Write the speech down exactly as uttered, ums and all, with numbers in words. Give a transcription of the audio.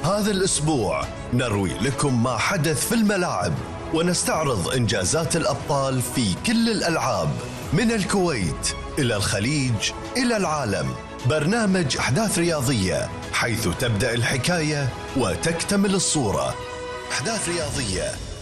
هذا الأسبوع نروي لكم ما حدث في الملاعب ونستعرض إنجازات الأبطال في كل الألعاب من الكويت إلى الخليج إلى العالم. برنامج أحداث رياضية حيث تبدأ الحكاية وتكتمل الصورة. أحداث رياضية